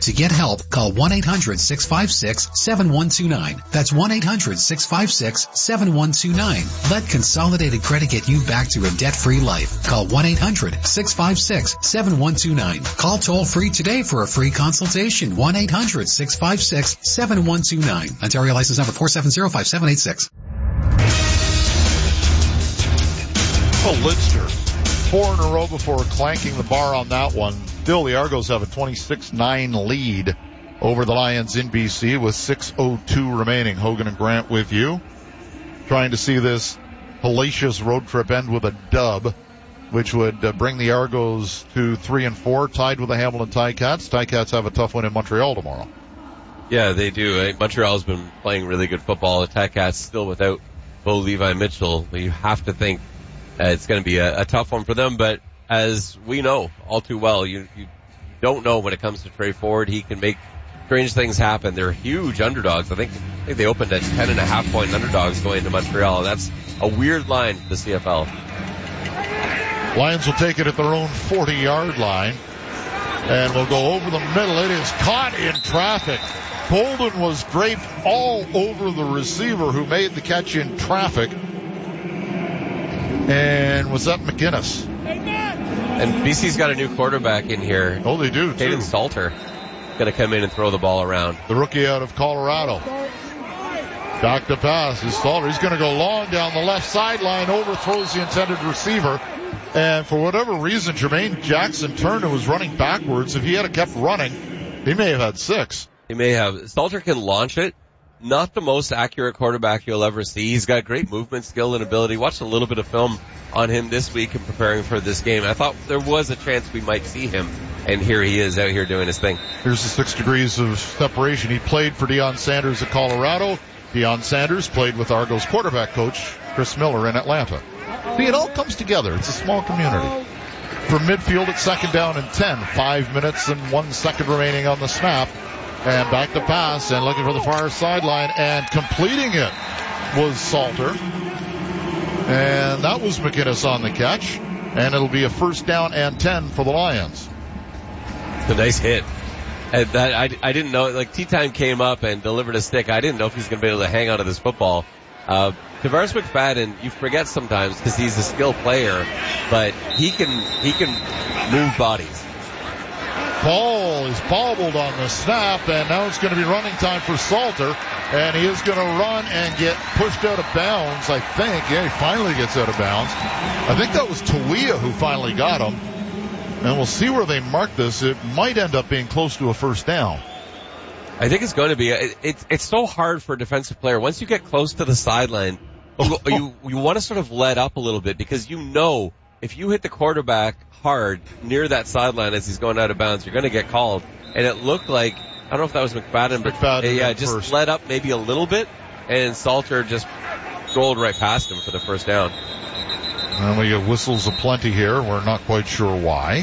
To get help, call 1-800-656-7129. That's 1-800-656-7129. Let Consolidated Credit get you back to a debt-free life. Call 1-800-656-7129. Call toll-free today for a free consultation. 1-800-656-7129. Ontario license number 4705786. Oh, Lidster. 4 in a row before clanking the bar on that one. Still, the Argos have a 26-9 lead over the Lions in BC with 6:02 remaining. Hogan and Grant with you. Trying to see this hellacious road trip end with a dub, which would bring the Argos to 3-4, tied with the Hamilton Ticats. Ticats have a tough one in Montreal tomorrow. Yeah, they do. Montreal's been playing really good football. The Ticats still without Bo Levi Mitchell. You have to think it's going to be a tough one for them, but as we know all too well, you don't know when it comes to Trey Ford. He can make strange things happen. They're huge underdogs. I think they opened at 10.5-point underdogs going to Montreal. That's a weird line for the CFL. Lions will take it at their own 40-yard line, and will go over the middle. It is caught in traffic. Bolden was draped all over the receiver who made the catch in traffic. And was that McGinnis? And BC's got a new quarterback in here. Oh, they do, too. Caden Salter going to come in and throw the ball around. The rookie out of Colorado. Back to pass is Salter. He's going to go long down the left sideline, overthrows the intended receiver. And for whatever reason, Jermaine Jackson turned and was running backwards. If he had kept running, he may have had 6. He may have. Salter can launch it. Not the most accurate quarterback you'll ever see. He's got great movement, skill, and ability. Watched a little bit of film on him this week in preparing for this game. I thought there was a chance we might see him, and here he is out here doing his thing. Here's the 6 degrees of separation. He played for Deion Sanders at Colorado. Deion Sanders played with Argos quarterback coach Chris Miller in Atlanta. See, it all comes together. It's a small community. From midfield at 2nd down and 10. 5 minutes and 1 second remaining on the snap. And back to pass and looking for the far sideline, and completing it was Salter. And that was McGinnis on the catch. And it'll be a 1st down and 10 for the Lions. It's a nice hit. And that I didn't know, like, T-Time came up and delivered a stick. I didn't know if he's going to be able to hang on to this football. Tavares McFadden, you forget sometimes because he's a skilled player, but he can move bodies. Ball is bobbled on the snap, and now it's going to be running time for Salter, and he is going to run and get pushed out of bounds, I think. Yeah, he finally gets out of bounds. I think that was Tawia who finally got him, and we'll see where they mark this. It might end up being close to a 1st down. I think it's going to be. It's so hard for a defensive player. Once you get close to the sideline, you want to sort of let up a little bit, because you know if you hit the quarterback hard near that sideline as he's going out of bounds, you're going to get called. And it looked like, I don't know if that was McFadden, but just first. Let up maybe a little bit, and Salter just rolled right past him for the 1st down. And we have whistles aplenty here. We're not quite sure why.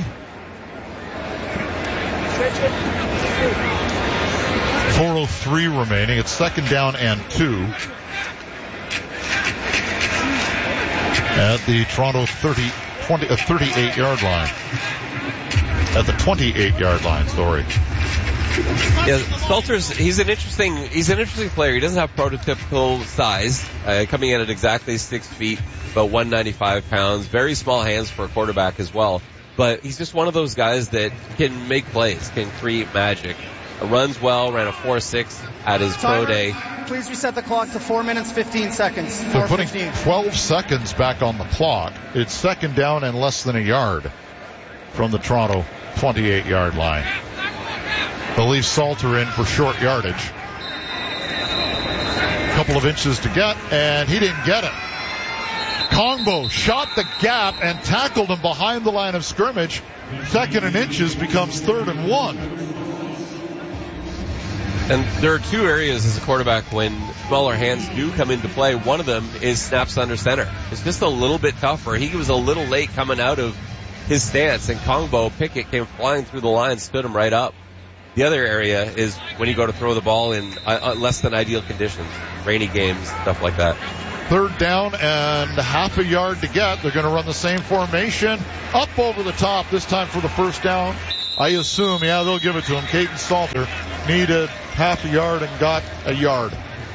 4:03 remaining. It's 2nd down and 2 at the Toronto 38-yard line. At the 28-yard line, sorry. Yeah, Salter's, he's an interesting player. He doesn't have prototypical size, coming in at exactly 6 feet, about 195 pounds, very small hands for a quarterback as well. But he's just one of those guys that can make plays, can create magic. Runs well, ran a 4.6 at his pro day. Please reset the clock to 4 minutes, 15 seconds. They're putting 12 seconds back on the clock. It's 2nd down and less than a yard from the Toronto 28-yard line. They'll leave Salter in for short yardage. A couple of inches to get, and he didn't get it. Kongbo shot the gap and tackled him behind the line of scrimmage. 2nd and inches becomes 3rd and 1. And there are 2 areas as a quarterback when smaller hands do come into play. One of them is snaps under center. It's just a little bit tougher. He was a little late coming out of his stance, and Kongbo Pickett came flying through the line, stood him right up. The other area is when you go to throw the ball in less than ideal conditions, rainy games, stuff like that. 3rd down and half a yard to get. They're going to run the same formation. Up over the top, this time for the 1st down. I assume, they'll give it to him. Caden Salter needed half a yard and got a yard.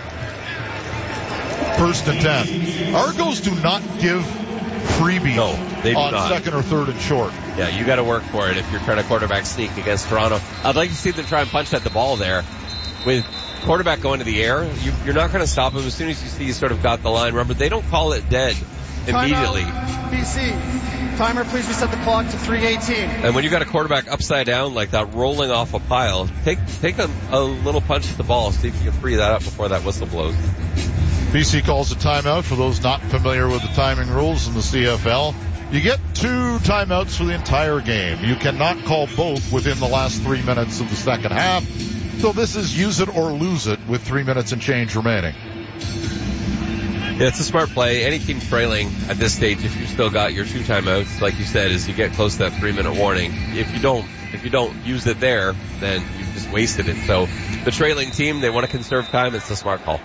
1st and 10. Argos do not give freebies on not. 2nd or 3rd and short. Yeah, you got to work for it if you're trying to quarterback sneak against Toronto. I'd like to see them try and punch at the ball there. With quarterback going to the air, you're not going to stop him as soon as you see you sort of got the line. Remember, they don't call it dead immediately. BC, timer, please reset the clock to 3:18. And when you got a quarterback upside down like that, rolling off a pile, take a little punch at the ball, see if you can free that up before that whistle blows. BC calls a timeout for those not familiar with the timing rules in the CFL. You get 2 timeouts for the entire game. You cannot call both within the last 3 minutes of the second half. So this is use it or lose it with 3 minutes and change remaining. Yeah, it's a smart play. Any team trailing at this stage, if you still got your 2 timeouts, like you said, is you get close to that 3-minute warning. If you don't use it there, then you've just wasted it. So the trailing team, they want to conserve time. It's a smart call.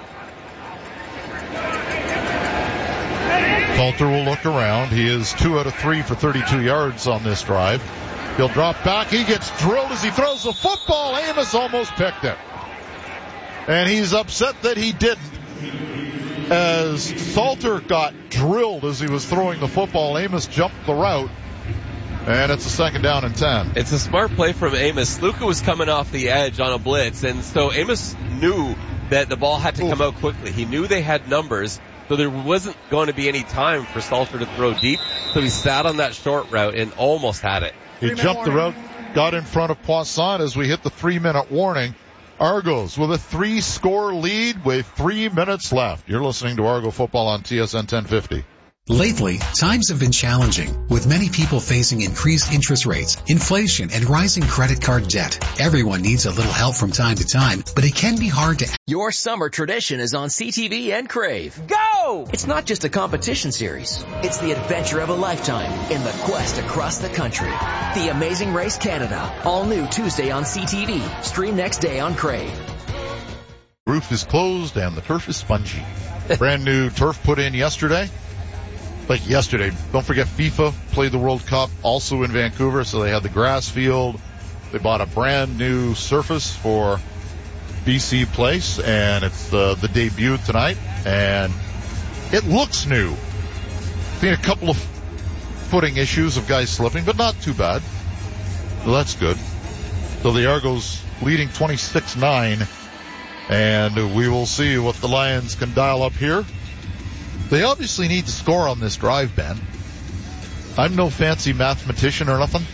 Salter will look around. He is 2 out of 3 for 32 yards on this drive. He'll drop back. He gets drilled as he throws the football. Amos almost picked it. And he's upset that he didn't. As Salter got drilled as he was throwing the football, Amos jumped the route. And it's a 2nd down and 10. It's a smart play from Amos. Luka was coming off the edge on a blitz, and so Amos knew that the ball had to come out quickly. He knew they had numbers, so there wasn't going to be any time for Salter to throw deep. So he sat on that short route and almost had it. He jumped the route, got in front of Poisson as we hit the 3-minute warning. Argos with a 3-score lead with 3 minutes left. You're listening to Argo Football on TSN 1050. Lately, times have been challenging, with many people facing increased interest rates, inflation, and rising credit card debt. Everyone needs a little help from time to time, but it can be hard to... Your summer tradition is on CTV and Crave. Go! It's not just a competition series. It's the adventure of a lifetime in the quest across the country. The Amazing Race Canada. All new Tuesday on CTV. Stream next day on Crave. Roof is closed and the turf is spongy. Brand new turf put in yesterday. Like yesterday, don't forget FIFA played the World Cup also in Vancouver, so they had the grass field. They bought a brand new surface for BC Place, and it's the debut tonight, and it looks new. Seen a couple of footing issues of guys slipping, but not too bad. So that's good. So the Argos leading 26-9, and we will see what the Lions can dial up here. They obviously need to score on this drive, Ben. I'm no fancy mathematician or nothing.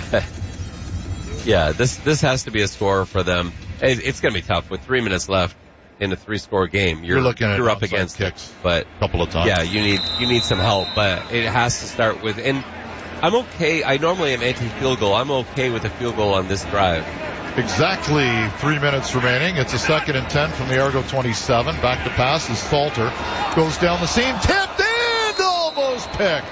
Yeah, this has to be a score for them. It's going to be tough with 3 minutes left in a 3-score game. You're looking at up against kicks, but a couple of times. Yeah, you need some help, but it has to start with. And I'm okay. I normally am anti-field goal. I'm okay with a field goal on this drive. Exactly 3 minutes remaining. It's a 2nd and 10 from the Argo 27. Back to pass as Salter goes down the seam, tipped and almost picked.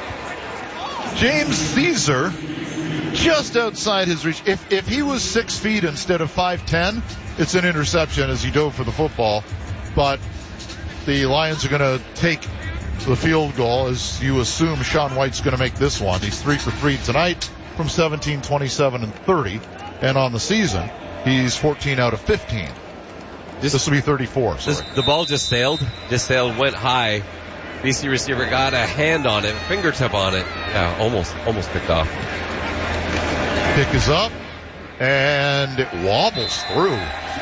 James Caesar just outside his reach. If he was 6 feet instead of 5'10", it's an interception as he dove for the football. But the Lions are going to take the field goal, as you assume Sean White's going to make this one. He's 3 for 3 tonight from 17, 27, and 30. And on the season, he's 14 out of 15. This will be 34. The ball just sailed, went high. BC receiver got a hand on it, fingertip on it. Yeah, almost picked off. Pick is up, and it wobbles through.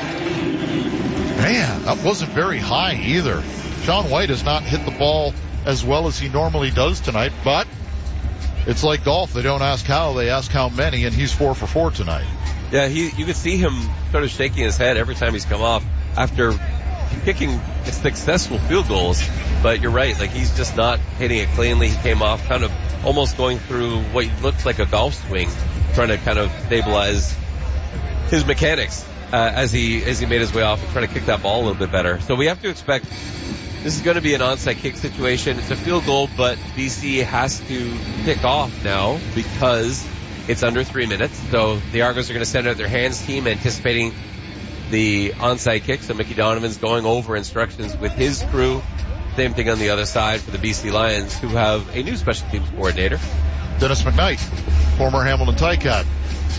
Man, that wasn't very high either. Sean White has not hit the ball as well as he normally does tonight, but it's like golf. They don't ask how, they ask how many, and he's 4 for 4 tonight. Yeah, you could see him sort of shaking his head every time he's come off after kicking successful field goals. But you're right, like he's just not hitting it cleanly. He came off kind of almost going through what looked like a golf swing, trying to kind of stabilize his mechanics as he made his way off and trying to kick that ball a little bit better. So we have to expect this is going to be an onside kick situation. It's a field goal, but BC has to kick off now because it's under 3 minutes. So the Argos are going to send out their hands team anticipating the onside kick. So Mickey Donovan's going over instructions with his crew. Same thing on the other side for the BC Lions, who have a new special teams coordinator. Dennis McKnight, former Hamilton Ticat.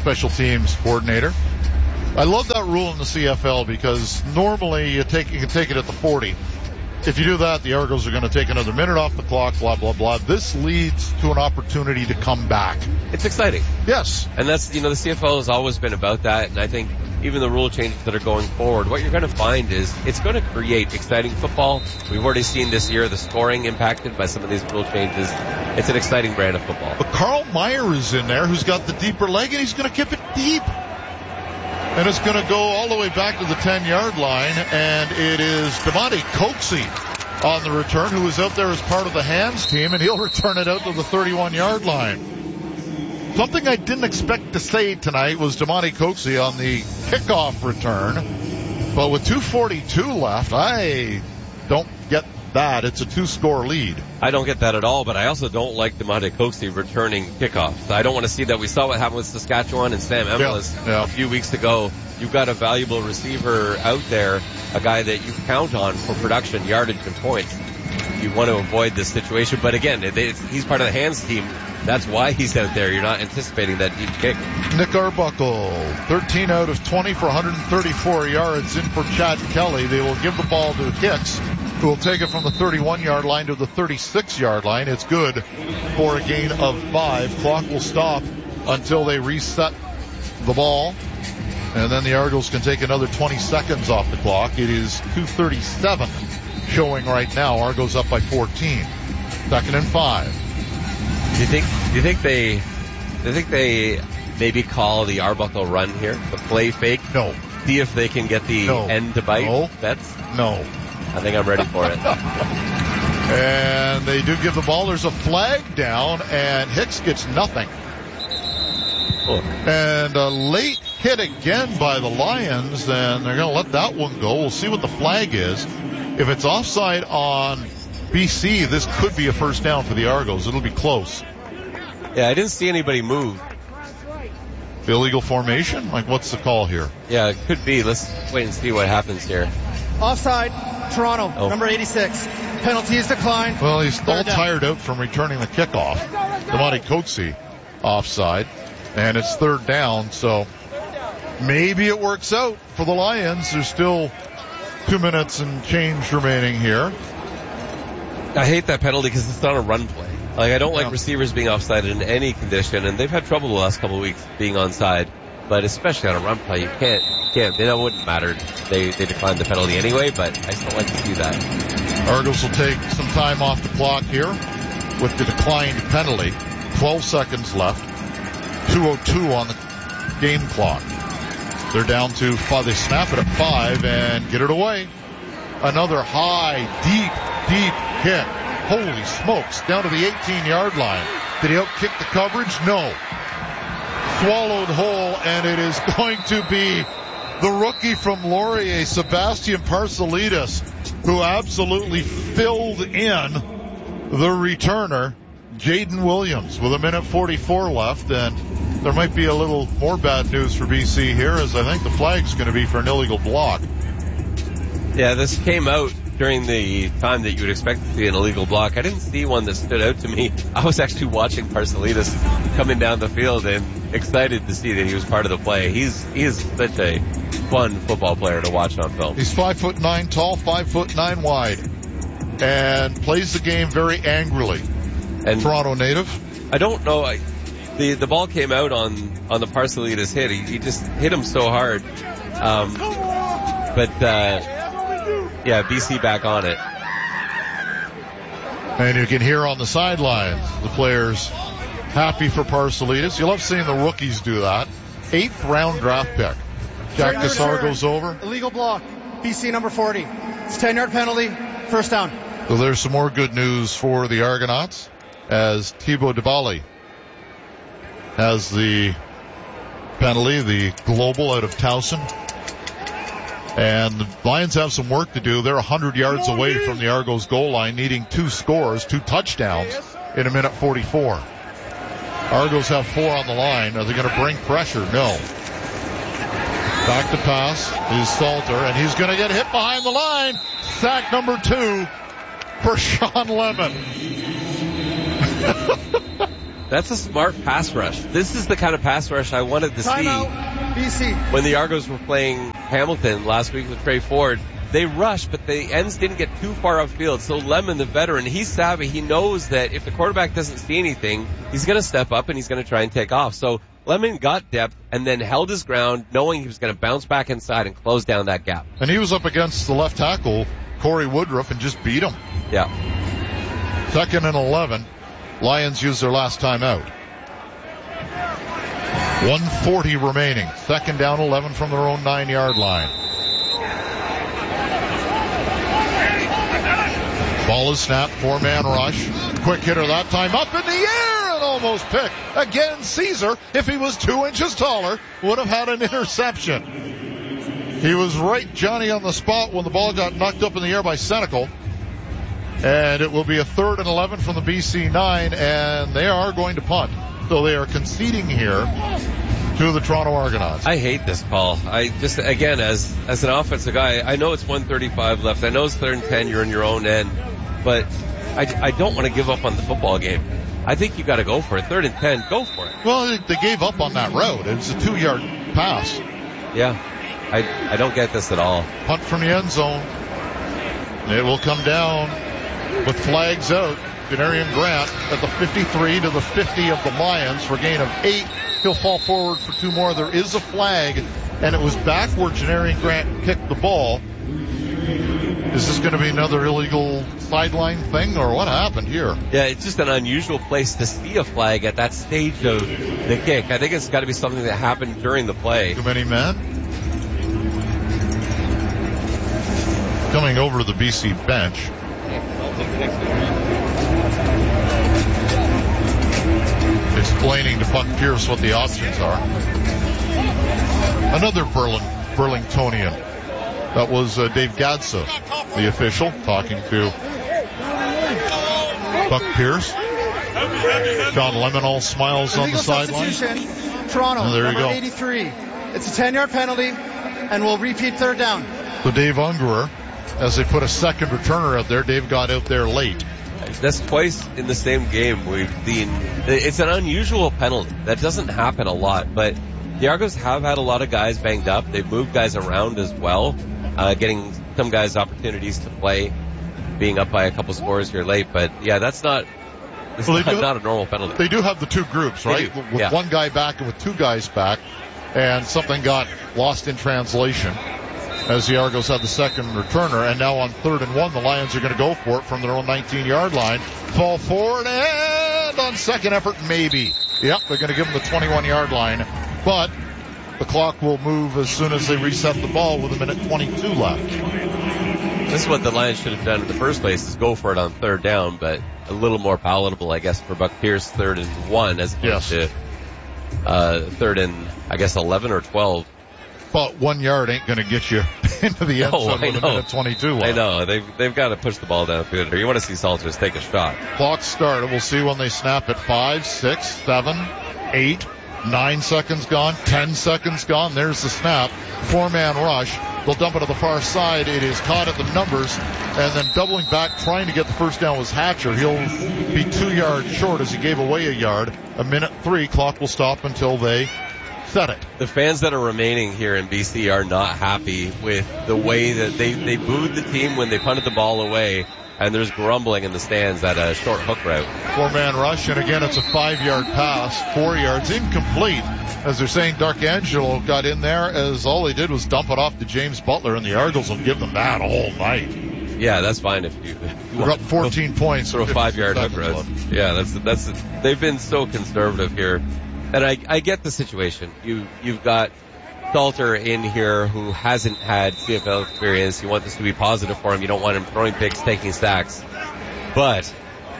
special teams coordinator. I love that rule in the CFL because normally you can take it at the 40. If you do that, the Argos are going to take another minute off the clock, blah, blah, blah. This leads to an opportunity to come back. It's exciting. Yes. And that's, the CFL has always been about that, and I think even the rule changes that are going forward, what you're going to find is it's going to create exciting football. We've already seen this year the scoring impacted by some of these rule changes. It's an exciting brand of football. But Carl Meyer is in there, who's got the deeper leg, and he's going to keep it deep. And it's going to go all the way back to the 10-yard line, and it is Damani Coxie on the return, who was out there as part of the hands team, and he'll return it out to the 31-yard line. Something I didn't expect to say tonight was Damani Coxie on the kickoff return, but with 2:42 left, I don't get that. It's a 2-score lead. I don't get that at all, but I also don't like Damani Coxie returning kickoffs. I don't want to see that. We saw what happened with Saskatchewan and Sam Emilus a few weeks ago. You've got a valuable receiver out there, a guy that you count on for production, yardage, and points. You want to avoid this situation, but again, he's part of the hands team. That's why he's out there. You're not anticipating that deep kick. Nick Arbuckle, 13 out of 20 for 134 yards in for Chad Kelly. They will give the ball to Hicks, who will take it from the 31-yard line to the 36-yard line. It's good for a gain of 5. Clock will stop until they reset the ball, and then the Argos can take another 20 seconds off the clock. It is 2:37 showing right now. Argos up by 14. 2nd and 5. Do you think they maybe call the Arbuckle run here, the play fake? No. See if they can get the end to bite? No. Bets? No. I think I'm ready for it. And they do give the ball. There's a flag down, and Hicks gets nothing. Oh. And a late hit again by the Lions, and they're going to let that one go. We'll see what the flag is. If it's offside on BC, this could be a first down for the Argos. It'll be close. Yeah, I didn't see anybody move. Illegal formation? Like, what's the call here? Yeah, it could be. Let's wait and see what happens here. Offside, Toronto, number 86. Penalty is declined. Well, he's all tired out from returning the kickoff. Damani Coxie offside. And it's 3rd down, so maybe it works out for the Lions. There's still 2 minutes and change remaining here. I hate that penalty because it's not a run play. Like, I don't like receivers being offside in any condition, and they've had trouble the last couple of weeks being onside. But especially on a run play, you can't. It wouldn't matter. They declined the penalty anyway, but I still like to see that. Argos will take some time off the clock here with the declined penalty. 12 seconds left. 2:02 on the game clock. They're down to 5. They snap it at 5 and get it away. Another high, deep kick. Holy smokes. Down to the 18-yard line. Did he outkick the coverage? No. Swallowed whole, and it is going to be the rookie from Laurier, Sebastian Parcelidis, who absolutely filled in the returner, Jaden Williams, with 1:44 left, and there might be a little more bad news for BC here, as I think the flag's going to be for an illegal block. Yeah, this came out during the time that you would expect to see an illegal block. I didn't see one that stood out to me. I was actually watching Parcelidis coming down the field and excited to see that he was part of the play. He is such a fun football player to watch on film. He's 5'9" tall, 5'9" wide, and plays the game very angrily. And Toronto native. I don't know. The ball came out on the Parcelidis hit. He just hit him so hard. Yeah, BC back on it. And you can hear on the sidelines the players happy for Parcelidis. You love seeing the rookies do that. 8th round draft pick. Jack Cassar goes over. Illegal block. BC number 40. It's 10-yard penalty. First down. So there's some more good news for the Argonauts as Thibaut Dibali has the penalty, the global out of Towson. And the Lions have some work to do. They're 100 yards away from the Argos goal line, needing 2 scores, 2 touchdowns in 1:44. Argos have 4 on the line. Are they going to bring pressure? No. Back to pass is Salter, and he's going to get hit behind the line. Sack number 2 for Sean Lemon. That's a smart pass rush. This is the kind of pass rush I wanted to see BC. when the Argos were playing Hamilton last week with Trey Ford. They rushed, but the ends didn't get too far upfield. So Lemon, the veteran, he's savvy. He knows that if the quarterback doesn't see anything, he's going to step up and he's going to try and take off. So Lemon got depth and then held his ground, knowing he was going to bounce back inside and close down that gap. And he was up against the left tackle, Corey Woodruff, and just beat him. Yeah. 2nd and 11. Lions use their last time out. 1:40 remaining. 2nd down 11 from their own 9-yard line. Ball is snapped, 4-man rush. Quick hitter that time, up in the air and almost picked. Again, Caesar, if he was 2 inches taller, would have had an interception. He was right, Johnny, on the spot when the ball got knocked up in the air by Senecal. And it will be a 3rd and 11 from the BC 9, and they are going to punt. So they are conceding here to the Toronto Argonauts. I hate this call. I just, again, as an offensive guy, I know it's 1:35 left. I know it's 3rd and 10, you're in your own end. But I don't want to give up on the football game. I think you got to go for it. 3rd and 10, go for it. Well, they gave up on that route. It was a 2-yard pass. Yeah, I don't get this at all. Punt from the end zone. It will come down with flags out. Janarian Grant at the 53 to the 50 of the Lions for a gain of 8. He'll fall forward for 2 more. There is a flag, and it was back where Janarian Grant kicked the ball. Is this going to be another illegal sideline thing, or what happened here? Yeah, it's just an unusual place to see a flag at that stage of the kick. I think it's got to be something that happened during the play. Too many men? Coming over to the BC bench. Explaining to Buck Pierce what the options are. Another Burlingtonian. That was Dave Gadsa, the official, talking to Buck Pierce. John Lemon all smiles on the sideline. Toronto, there you go. 83. It's a 10-yard penalty, and we'll repeat 3rd down. So Dave Ungerer, as they put a second returner out there, Dave got out there late. That's twice in the same game we've seen. It's an unusual penalty. That doesn't happen a lot, but the Argos have had a lot of guys banged up. They've moved guys around as well, getting some guys opportunities to play, being up by a couple scores here late. But yeah, that's not a normal penalty. They do have the 2 groups, right? With 1 guy back and with 2 guys back, and something got lost in translation as the Argos had the second returner, and now on 3rd and 1, the Lions are going to go for it from their own 19-yard line. Fall forward, and on second effort, maybe. Yep, they're going to give them the 21-yard line, but the clock will move as soon as they reset the ball with 1:22 left. This is what the Lions should have done in the first place, is go for it on 3rd down, but a little more palatable, I guess, for Buck Pierce, 3rd and 1, as opposed to 3rd and, I guess, 11 or 12. But 1 yard ain't going to get you into the end zone with 1:22 left. I know. They've got to push the ball downfield, or you want to see Salters take a shot. Clock started. We'll see when they snap it. 5, 6, 7, 8, 9 seconds gone, 10 seconds gone. There's the snap. 4-man rush. They'll dump it to the far side. It is caught at the numbers, and then doubling back, trying to get the first down was Hatcher. He'll be 2 yards short as he gave away a yard. 1:03. Clock will stop until they set it. The fans that are remaining here in BC are not happy with the way that they booed the team when they punted the ball away, and there's grumbling in the stands at a short hook route. 4-man rush, and again it's a 5-yard pass, 4 yards, incomplete. As they're saying, D'Arcangelo got in there as all he did was dump it off to James Butler, and the Argos will give them that all night. Yeah, that's fine if you We're up 14 points for a 5-yard hook route. Yeah, that's they've been so conservative here. And I get the situation. You've got Salter in here who hasn't had CFL experience. You want this to be positive for him. You don't want him throwing picks, taking sacks. But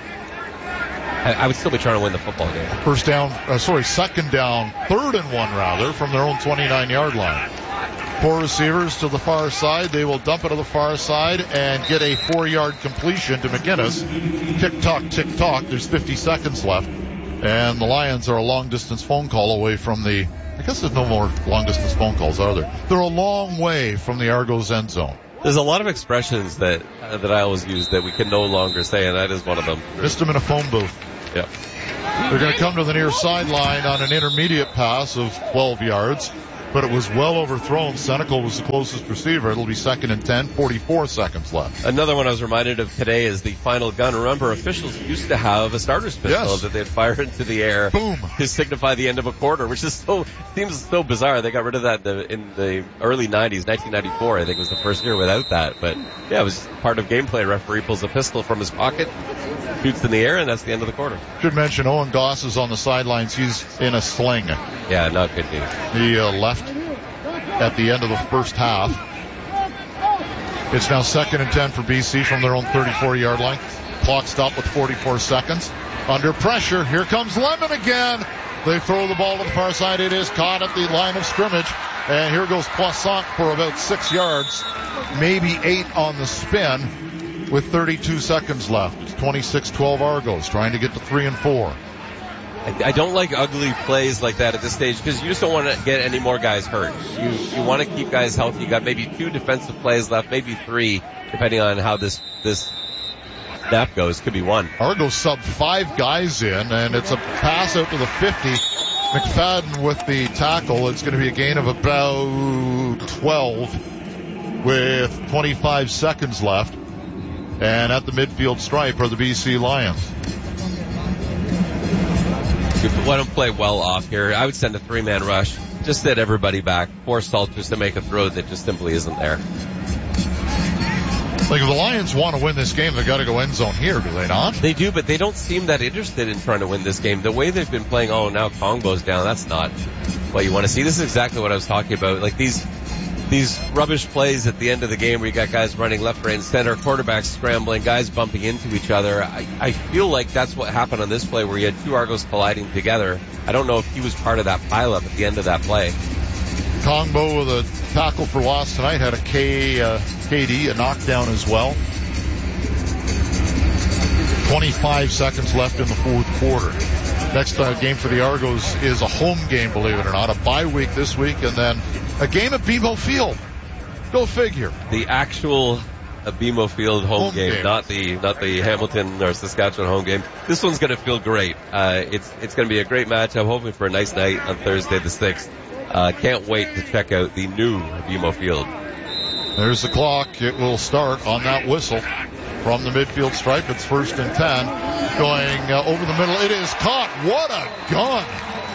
I would still be trying to win the football game. Second down, 3rd and 1 rather, from their own 29-yard line. 4 receivers to the far side. They will dump it to the far side and get a 4-yard completion to McGinnis. Tick-tock, tick-tock. There's 50 seconds left. And the Lions are a long-distance phone call away from I guess there's no more long-distance phone calls, are there? They're a long way from the Argos end zone. There's a lot of expressions that I always use that we can no longer say, and that is one of them. Missed him in a phone booth. Yeah. They're going to come to the near sideline on an intermediate pass of 12 yards, but it was well overthrown. Senecal was the closest receiver. It'll be 2nd and 10, 44 seconds left. Another one I was reminded of today is the final gun. Remember, officials used to have a starter's pistol that they'd fire into the air to signify the end of a quarter, which is seems so bizarre. They got rid of that in the early 90s, 1994, I think was the first year without that. But yeah, it was part of gameplay. Referee pulls a pistol from his pocket, shoots in the air, and that's the end of the quarter. Should mention Owen Goss is on the sidelines. He's in a sling. Yeah, not good news. He left at the end of the first half. It's now 2nd and 10 for BC from their own 34-yard line. Clock stopped with 44 seconds. Under pressure, here comes Lemon again. They throw the ball to the far side. It is caught at the line of scrimmage. And here goes Poisson for about 6 yards, maybe 8 on the spin with 32 seconds left. It's 26-12 Argos trying to get to 3 and 4. I don't like ugly plays like that at this stage because you just don't want to get any more guys hurt. You want to keep guys healthy. You got maybe 2 defensive plays left, maybe 3, depending on how this snap goes. Could be 1. Argos sub 5 guys in, and it's a pass out to the 50. McFadden with the tackle. It's going to be a gain of about 12 with 25 seconds left. And at the midfield stripe are the BC Lions. Let them play well off here. I would send a 3-man rush. Just set everybody back. Force Salters to make a throw that just simply isn't there. Like if the Lions want to win this game, they've got to go end zone here, do they not? They do, but they don't seem that interested in trying to win this game. The way they've been playing, now Kongbo's down, that's not what you want to see. This is exactly what I was talking about. Like these rubbish plays at the end of the game where you got guys running left, right, and center, quarterbacks scrambling, guys bumping into each other. I feel like that's what happened on this play where you had 2 Argos colliding together. I don't know if he was part of that pileup at the end of that play. Kongbo with a tackle for loss tonight had a KD, a knockdown as well. 25 seconds left in the 4th quarter. Next game for the Argos is a home game, believe it or not. A bye week this week, and then a game at BMO Field. Go figure. The actual BMO Field home game, not the Hamilton or Saskatchewan home game. This one's going to feel great. It's going to be a great match. I'm hoping for a nice night on Thursday the 6th. Can't wait to check out the new BMO Field. There's the clock. It will start on that whistle from the midfield stripe. It's 1st and 10. Going over the middle. It is caught. What a gun!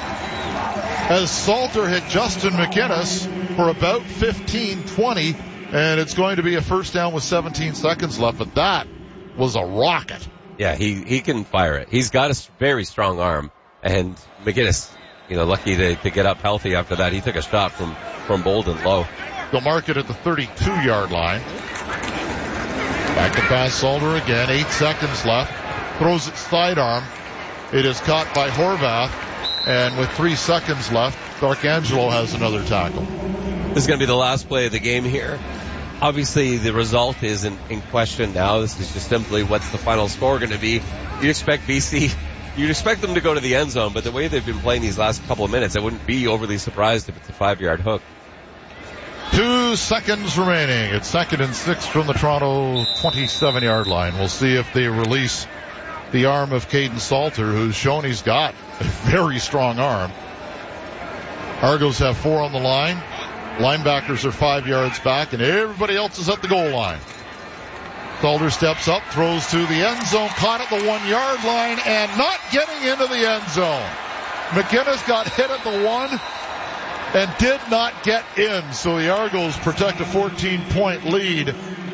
As Salter hit Justin McInnes for about 15-20, and it's going to be a first down with 17 seconds left, but that was a rocket. Yeah, he can fire it. He's got a very strong arm, and McInnes, lucky to get up healthy after that. He took a shot from Bolden low. They'll mark it at the 32-yard line. Back to pass Salter again, 8 seconds left. Throws it sidearm. It is caught by Horvath. And with 3 seconds left, Darkangelo has another tackle. This is going to be the last play of the game here. Obviously, the result isn't in question now. This is just simply what's the final score going to be. You'd expect them to go to the end zone, but the way they've been playing these last couple of minutes, I wouldn't be overly surprised if it's a 5-yard hook. 2 seconds remaining. It's 2nd and 6 from the Toronto 27-yard line. We'll see if they release the arm of Caden Salter, who's shown he's got a very strong arm. Argos have 4 on the line. Linebackers are 5 yards back, and everybody else is at the goal line. Salter steps up, throws to the end zone, caught at the 1-yard line, and not getting into the end zone. McInnes got hit at the 1 and did not get in, so the Argos protect a 14-point lead.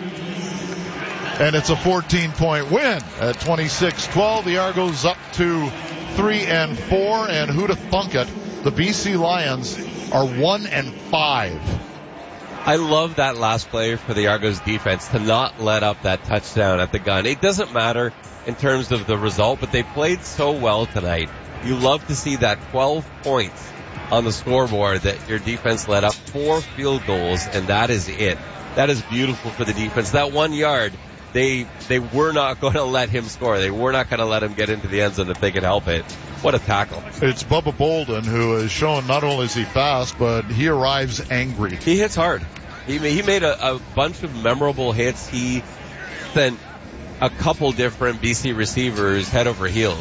And it's a 14-point win at 26-12. The Argos up to 3 and 4, and who'd have thunk it? The BC Lions are 1 and 5. I love that last play for the Argos defense to not let up that touchdown at the gun. It doesn't matter in terms of the result, but they played so well tonight. You love to see that 12 points on the scoreboard that your defense let up 4 field goals, and that is it. That is beautiful for the defense. That 1 yard. They were not going to let him score. They were not going to let him get into the end zone if they could help it. What a tackle. It's Bubba Bolden, who has shown not only is he fast, but he arrives angry. He hits hard. He made a bunch of memorable hits. He sent a couple different BC receivers head over heels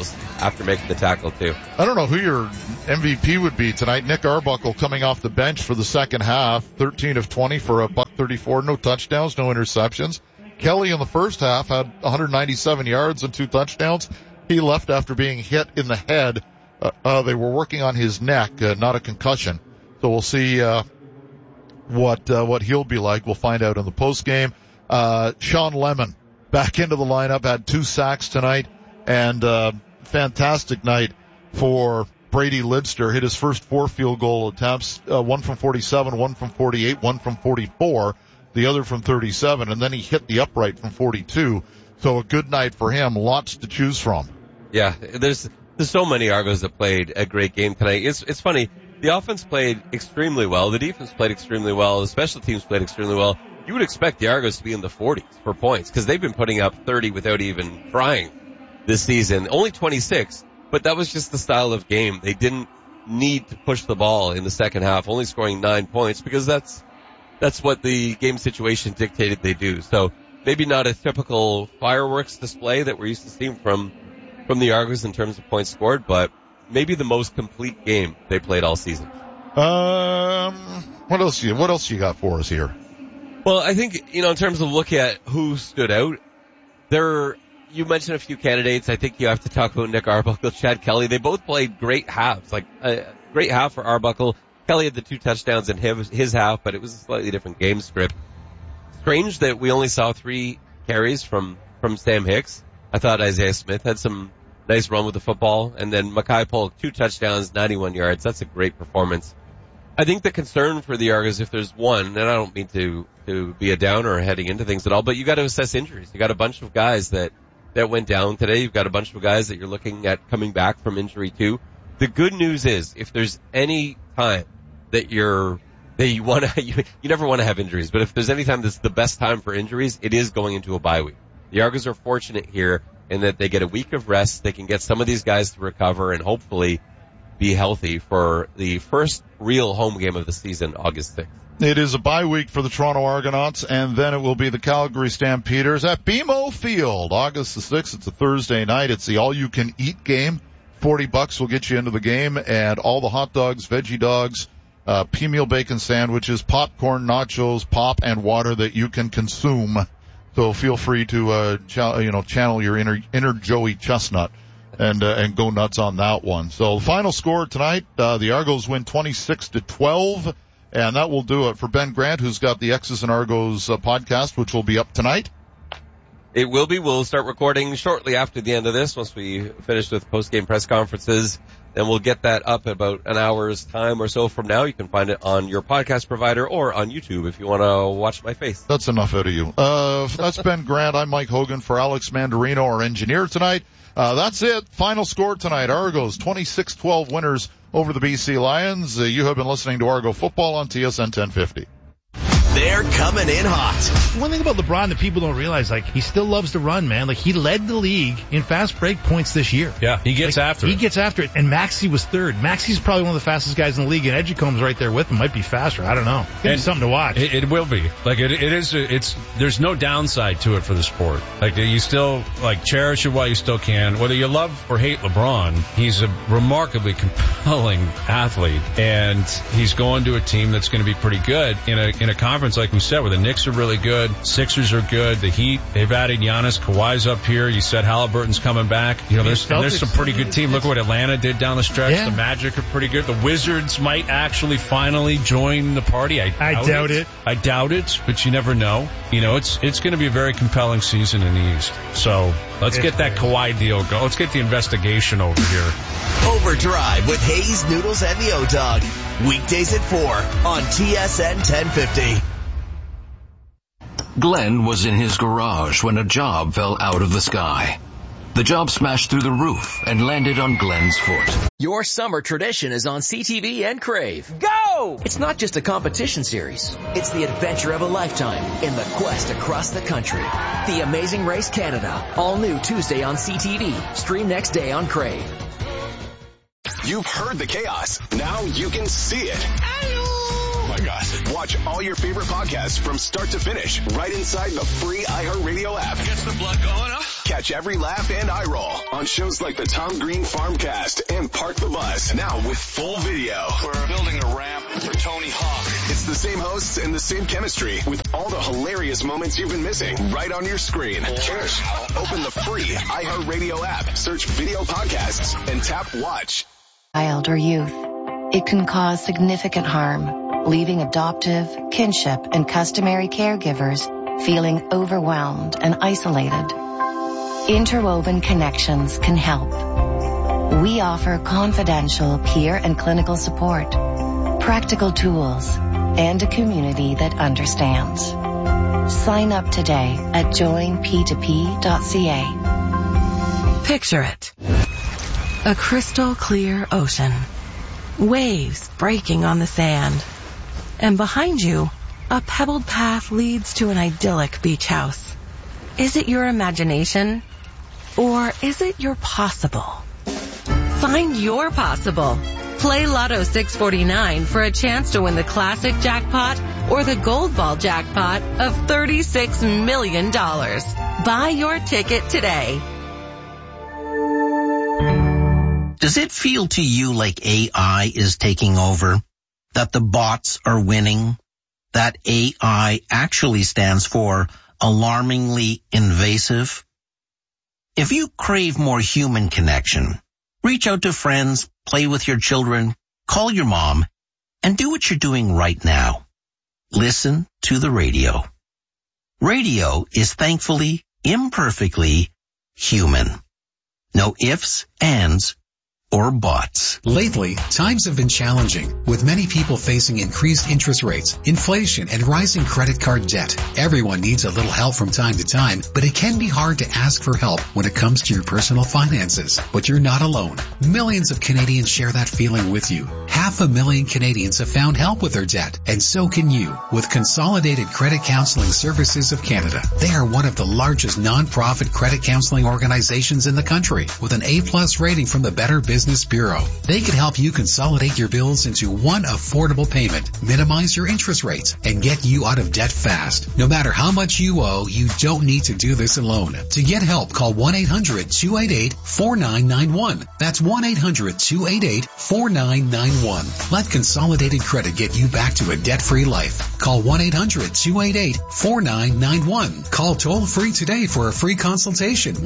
after making the tackle too. I don't know who your MVP would be tonight. Nick Arbuckle coming off the bench for the second half, 13 of 20 for $134, no touchdowns, no interceptions. Kelly in the first half had 197 yards and 2 touchdowns. He left after being hit in the head. They were working on his neck, not a concussion. So we'll see what he'll be like. We'll find out in the post game. Sean Lemon back into the lineup, had 2 sacks tonight, and fantastic night for Brady Lidster. Hit his first 4 field goal attempts, one from 47, one from 48, one from 44, the other from 37, and then he hit the upright from 42. So a good night for him. Lots to choose from. Yeah, there's so many Argos that played a great game tonight. It's funny. The offense played extremely well. The defense played extremely well. The special teams played extremely well. You would expect the Argos to be in the 40s for points because they've been putting up 30 without even trying this season. Only 26, but that was just the style of game. They didn't need to push the ball in the second half, only scoring 9 points because that's what the game situation dictated they do. So maybe not a typical fireworks display that we're used to seeing from the Argos in terms of points scored, but maybe the most complete game they played all season. What else you got for us here? Well, I think, in terms of looking at who stood out, you mentioned a few candidates. I think you have to talk about Nick Arbuckle, Chad Kelly. They both played great halves, like a great half for Arbuckle. Kelly had the 2 touchdowns in his half, but it was a slightly different game script. Strange that we only saw 3 carries from Sam Hicks. I thought Isaiah Smith had some nice run with the football, and then Mackay Polk, 2 touchdowns, 91 yards. That's a great performance. I think the concern for the Argos, if there's one, and I don't mean to be a downer heading into things at all, but you got to assess injuries. You got a bunch of guys that went down today. You've got a bunch of guys that you're looking at coming back from injury too. The good news is, if there's any time that you never want to have injuries, but if there's any time that's the best time for injuries, it is going into a bye week. The Argos are fortunate here in that they get a week of rest. They can get some of these guys to recover and hopefully be healthy for the first real home game of the season, August 6th. It is a bye week for the Toronto Argonauts, and then it will be the Calgary Stampeders at BMO Field, August the 6th. It's a Thursday night. It's the all-you-can-eat game. $40 will get you into the game, and all the hot dogs, veggie dogs, pea-meal bacon sandwiches, popcorn, nachos, pop, and water that you can consume. So feel free to channel your inner Joey Chestnut and go nuts on that one. So the final score tonight, the Argos win 26-12, and that will do it for Ben Grant, who's got the X's and Argos podcast, which will be up tonight. It will be. We'll start recording shortly after the end of this, once we finish with post-game press conferences. Then we'll get that up about an hour's time or so from now. You can find it on your podcast provider or on YouTube if you want to watch my face. That's enough out of you. That's Ben Grant. I'm Mike Hogan for Alex Mandarino, our engineer tonight. That's it. Final score tonight. Argos 26-12 winners over the BC Lions. You have been listening to Argo Football on TSN 1050. They're coming in hot. One thing about LeBron that people don't realize, he still loves to run, man. He led the league in fast break points this year. Yeah, he gets after it. He gets after it. And Maxey was third. Maxey's probably one of the fastest guys in the league, and Edgecombe's right there with him. Might be faster. I don't know. It's gonna be something to watch. It will be. There's no downside to it for the sport. You still, cherish it while you still can. Whether you love or hate LeBron, he's a remarkably compelling athlete, and he's going to a team that's going to be pretty good in a conference, like we said, where the Knicks are really good, Sixers are good, the Heat, they've added Giannis, Kawhi's up here, you said Halliburton's coming back. There's some pretty good team. Look at what Atlanta did down the stretch. Yeah. The Magic are pretty good. The Wizards might actually finally join the party. I doubt it. I doubt it, but you never know. It's going to be a very compelling season in the East. So let's get that Kawhi deal going. Let's get the investigation over here. Overdrive with Hayes, Noodles, and the O-Dog. Weekdays at 4 on TSN 1050. Glenn was in his garage when a job fell out of the sky. The job smashed through the roof and landed on Glenn's foot. Your summer tradition is on CTV and Crave. Go! It's not just a competition series. It's the adventure of a lifetime in the quest across the country. The Amazing Race Canada. All new Tuesday on CTV. Stream next day on Crave. You've heard the chaos. Now you can see it. Oh my God. us. Watch all your favorite podcasts from start to finish right inside the free iHeartRadio app. Gets the blood going, huh? Catch every laugh and eye roll on shows like the Tom Green Farmcast and Park the Bus, now with full video. We're building a ramp for Tony Hawk. It's the same hosts and the same chemistry with all the hilarious moments you've been missing right on your screen. Cheers. Open the free iHeartRadio app, search video podcasts, and tap watch. Child or youth. It can cause significant harm, leaving adoptive, kinship, and customary caregivers feeling overwhelmed and isolated. Interwoven Connections can help. We offer confidential peer and clinical support, practical tools, and a community that understands. Sign up today at joinp2p.ca. Picture it. A crystal clear ocean. Waves breaking on the sand. And behind you, a pebbled path leads to an idyllic beach house. Is it your imagination? Or is it your possible? Find your possible. Play Lotto 649 for a chance to win the classic jackpot or the gold ball jackpot of $36 million. Buy your ticket today. Does it feel to you like AI is taking over? That the bots are winning? That AI actually stands for alarmingly invasive? If you crave more human connection, reach out to friends, play with your children, call your mom, and do what you're doing right now. Listen to the radio. Radio is thankfully, imperfectly human. No ifs, ands, or bots. Lately, times have been challenging, with many people facing increased interest rates, inflation, and rising credit card debt. Everyone needs a little help from time to time, but it can be hard to ask for help when it comes to your personal finances. But you're not alone. Millions of Canadians share that feeling with you. 500,000 Canadians have found help with their debt, and so can you with Consolidated Credit Counseling Services of Canada. They are one of the largest non-profit credit counseling organizations in the country, with an A+ rating from the Better Business Bureau. They can help you consolidate your bills into one affordable payment, minimize your interest rates, and get you out of debt fast. No matter how much you owe, you don't need to do this alone. To get help, call 1-800-288-4991. That's 1-800-288-4991. Let Consolidated Credit get you back to a debt-free life. Call 1-800-288-4991. Call toll-free today for a free consultation.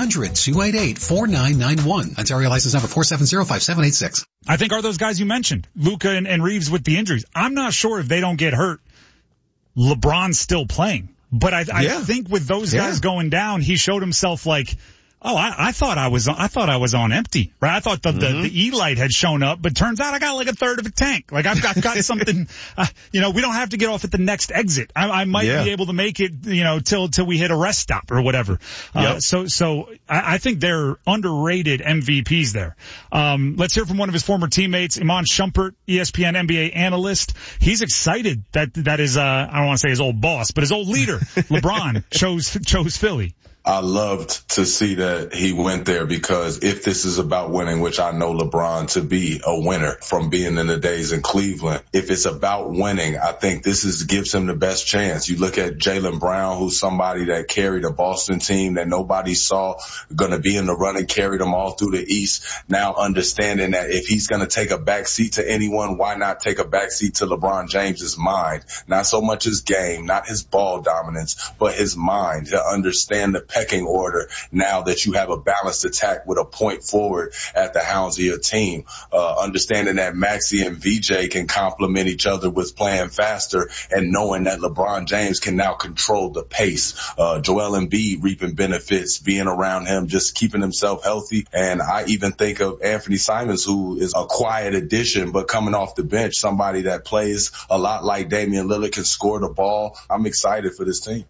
1-800-288-4991. Ontario license number 4705786. I think are those guys you mentioned, Luka and Reeves with the injuries. I'm not sure if they don't get hurt, LeBron's still playing. But I think with those guys going down, he showed himself like, oh, I thought I was on empty, right? I thought the E-light had shown up, but turns out I got like a third of a tank. Like I've got something, we don't have to get off at the next exit. I might be able to make it, till we hit a rest stop or whatever. So I think they're underrated MVPs there. Let's hear from one of his former teammates, Iman Shumpert, ESPN NBA analyst. He's excited that his, I don't want to say his old boss, but his old leader, LeBron, chose Philly. I loved to see that he went there because if this is about winning, which I know LeBron to be a winner from being in the days in Cleveland, if it's about winning, I think this gives him the best chance. You look at Jaylen Brown, who's somebody that carried a Boston team that nobody saw going to be in the run and carried them all through the East. Now understanding that if he's going to take a back seat to anyone, why not take a back seat to LeBron James's mind? Not so much his game, not his ball dominance, but his mind to understand the pecking order now that you have a balanced attack with a point forward at the helm of your team. Understanding that Maxey and VJ can complement each other with playing faster and knowing that LeBron James can now control the pace. Joel Embiid reaping benefits, being around him, just keeping himself healthy. And I even think of Anthony Simons, who is a quiet addition, but coming off the bench, somebody that plays a lot like Damian Lillard, can score the ball. I'm excited for this team.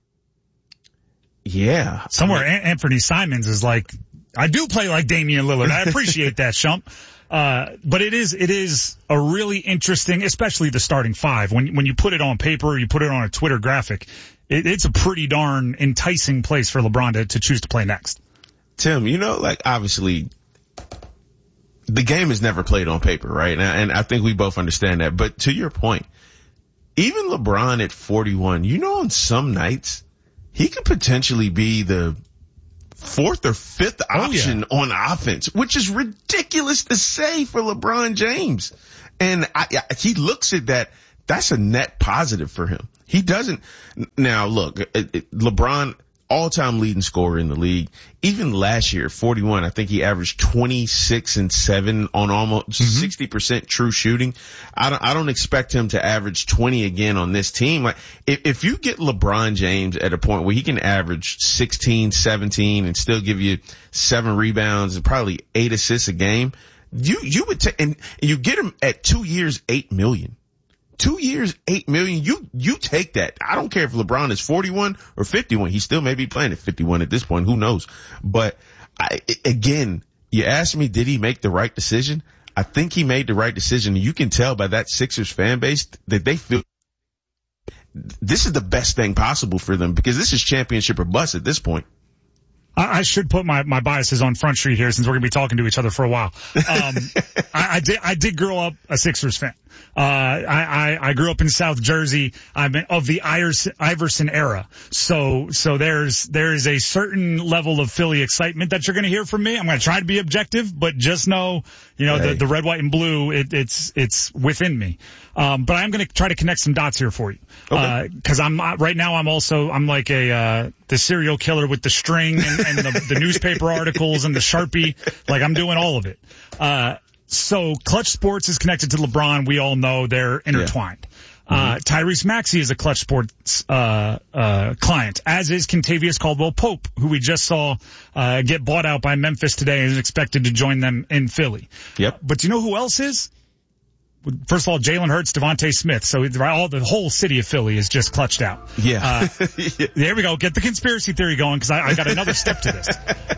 Yeah. Somewhere Anthony Simons is like, I do play like Damian Lillard. I appreciate that, Shump. But it is a really interesting, especially the starting five. When you put it on paper or you put it on a Twitter graphic, it's a pretty darn enticing place for LeBron to choose to play next. Tim, obviously the game is never played on paper, right? And I think we both understand that. But to your point, even LeBron at 41, on some nights he could potentially be the fourth or fifth option on offense, which is ridiculous to say for LeBron James. And he looks at that. That's a net positive for him. He doesn't. Now look, LeBron, all-time leading scorer in the league. Even last year, 41, I think he averaged 26 and 7 on almost 60% true shooting. I don't expect him to average 20 again on this team. Like, if you get LeBron James at a point where he can average 16, 17 and still give you 7 rebounds and probably 8 assists a game, you would take, and you get him at 2 years, $8 million. 2 years, $8 million. You take that. I don't care if LeBron is 41 or 51. He still may be playing at 51 at this point. Who knows? But again, you asked me, did he make the right decision? I think he made the right decision. You can tell by that Sixers fan base that they feel this is the best thing possible for them, because this is championship or bust at this point. I should put my biases on Front Street here, since we're going to be talking to each other for a while. I did grow up a Sixers fan. I grew up in South Jersey. I'm of the Iverson era. So there is a certain level of Philly excitement that you're going to hear from me. I'm going to try to be objective, but just know, the red, white, and blue, it's within me. But I'm going to try to connect some dots here for you. Okay. Cause I'm like the serial killer with the string and the newspaper articles and the Sharpie. Like, I'm doing all of it. So Clutch Sports is connected to LeBron. We all know they're intertwined. Yeah. Tyrese Maxey is a Clutch Sports client, as is Kentavious Caldwell-Pope, who we just saw get bought out by Memphis today and is expected to join them in Philly. Yep. But you know who else is? First of all, Jalen Hurts, Devontae Smith. So the whole city of Philly is just clutched out. Yeah. There we go. Get the conspiracy theory going, because I got another step to this.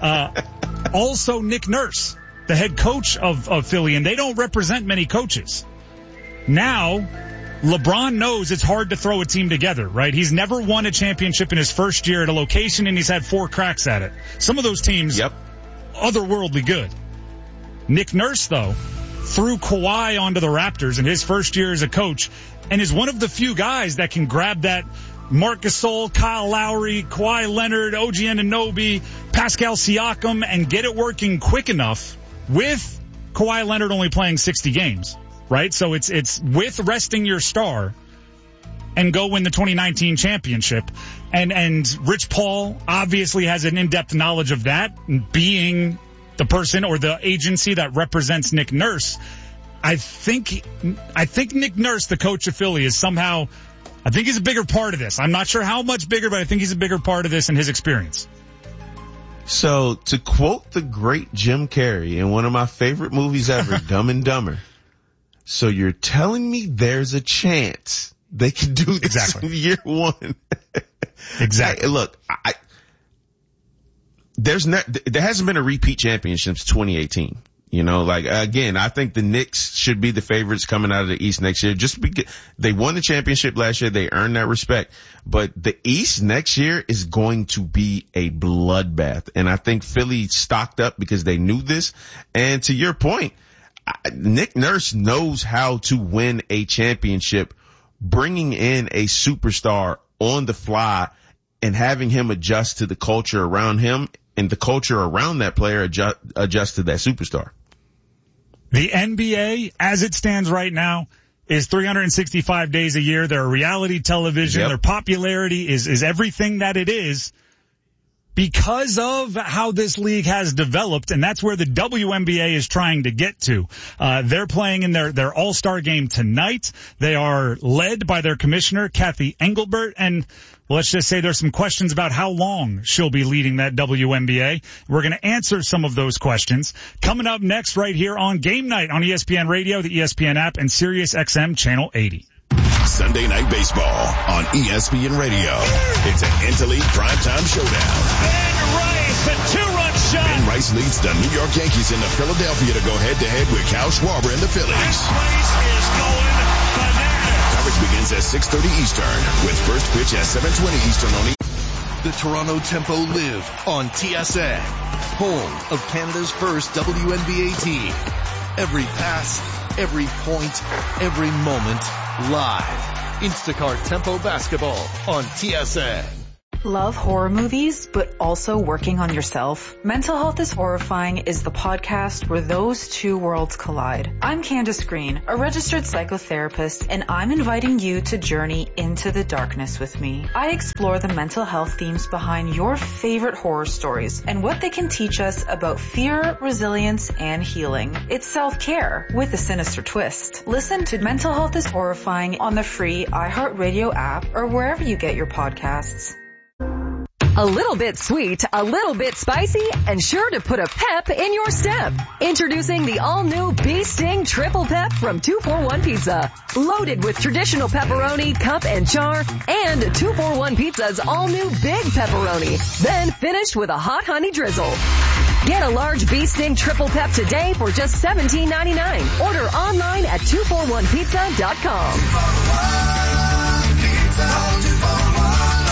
Also, Nick Nurse, the head coach of Philly, and they don't represent many coaches. Now, LeBron knows it's hard to throw a team together, right? He's never won a championship in his first year at a location, and he's had 4 cracks at it. Some of those teams, otherworldly good. Nick Nurse, though, threw Kawhi onto the Raptors in his first year as a coach, and is one of the few guys that can grab that Marc Gasol, Kyle Lowry, Kawhi Leonard, OG Anunoby, Pascal Siakam, and get it working quick enough with Kawhi Leonard only playing 60 games, right? So it's with resting your star and go win the 2019 championship. And Rich Paul obviously has an in-depth knowledge of that, being the person or the agency that represents Nick Nurse. I think Nick Nurse, the coach of Philly, is somehow, I think he's a bigger part of this. I'm not sure how much bigger, but I think he's a bigger part of this in his experience. So, to quote the great Jim Carrey in one of my favorite movies ever, Dumb and Dumber, so you're telling me there's a chance they can do this in year one? Exactly. Hey, look, there hasn't been a repeat championship since 2018. Again, I think the Knicks should be the favorites coming out of the East next year. Just because they won the championship last year, they earned that respect. But the East next year is going to be a bloodbath. And I think Philly stocked up because they knew this. And to your point, Nick Nurse knows how to win a championship, bringing in a superstar on the fly and having him adjust to the culture around him, and the culture around that player adjust to that superstar. The NBA, as it stands right now, is 365 days a year. Their reality television, their popularity is everything that it is because of how this league has developed, and that's where the WNBA is trying to get to. They're playing in their all-star game tonight. They are led by their commissioner, Kathy Engelbert, and let's just say there's some questions about how long she'll be leading that WNBA. We're going to answer some of those questions. Coming up next right here on Game Night on ESPN Radio, the ESPN app, and Sirius XM Channel 80. Sunday Night Baseball on ESPN Radio. It's an Interleague primetime showdown. Ben Rice, a 2-run shot. Ben Rice leads the New York Yankees into Philadelphia to go head-to-head with Cal Schwarber and the Phillies. This place is going bananas. Coverage begins at 6:30 Eastern with first pitch at 7:20 Eastern on The Toronto Tempo live on TSN, home of Canada's first WNBA team. Every pass, every point, every moment, live. Instacart Tempo Basketball on TSN. Love horror movies, but also working on yourself? Mental Health is Horrifying is the podcast where those two worlds collide. I'm Candace Green, a registered psychotherapist, and I'm inviting you to journey into the darkness with me. I explore the mental health themes behind your favorite horror stories and what they can teach us about fear, resilience, and healing. It's self-care with a sinister twist. Listen to Mental Health is Horrifying on the free iHeartRadio app or wherever you get your podcasts. A little bit sweet, a little bit spicy, and sure to put a pep in your step. Introducing the all-new Bee Sting Triple Pep from 241 Pizza. Loaded with traditional pepperoni, cup, and char, and 241 Pizza's all-new Big Pepperoni. Then finished with a hot honey drizzle. Get a large Bee Sting Triple Pep today for just $17.99. Order online at 241pizza.com.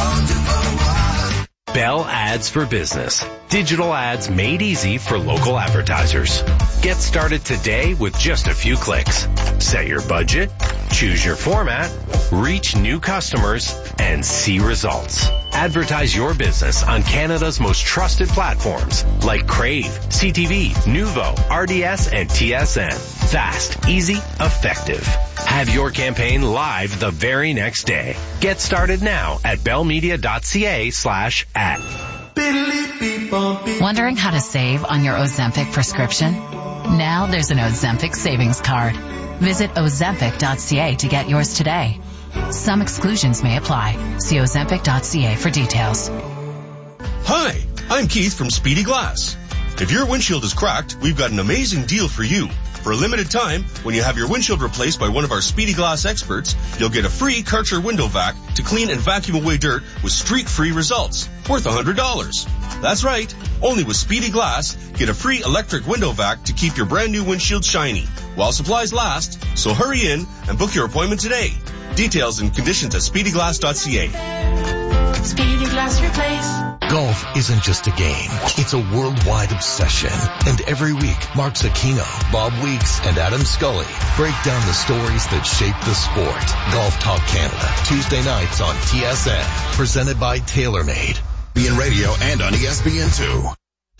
Bell Ads for Business. Digital ads made easy for local advertisers. Get started today with just a few clicks. Set your budget, choose your format, reach new customers, and see results. Advertise your business on Canada's most trusted platforms like Crave, CTV, Nuvo, RDS, and TSN. Fast, easy, effective. Have your campaign live the very next day. Get started now at bellmedia.ca/ad. Wondering how to save on your Ozempic prescription? Now there's an Ozempic savings card. Visit Ozempic.ca to get yours today. Some exclusions may apply. See Ozempic.ca for details. Hi, I'm Keith from Speedy Glass. If your windshield is cracked, we've got an amazing deal for you. For a limited time, when you have your windshield replaced by one of our Speedy Glass experts, you'll get a free Karcher window vac to clean and vacuum away dirt with streak-free results, worth $100. That's right. Only with Speedy Glass, get a free electric window vac to keep your brand new windshield shiny while supplies last. So hurry in and book your appointment today. Details and conditions at speedyglass.ca. Speedy Glass Replace. Golf isn't just a game. It's a worldwide obsession. And every week, Mark Zucchino, Bob Weeks, and Adam Scully break down the stories that shape the sport. Golf Talk Canada, Tuesday nights on TSN. Presented by TaylorMade. ESPN Radio and on ESPN2.